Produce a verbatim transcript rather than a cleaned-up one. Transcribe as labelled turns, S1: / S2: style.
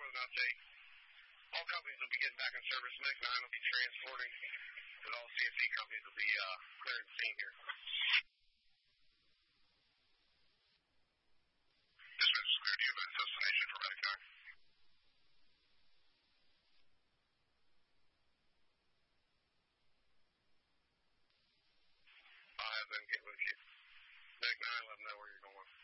S1: was going to say, all companies will be getting back in service. Meg nine will be transporting, but all C F C companies will be uh, clearing the scene here. Dispatch is clear to you about destination for Medic nine. I'll have them get with you. Medic nine, let them know where you're going.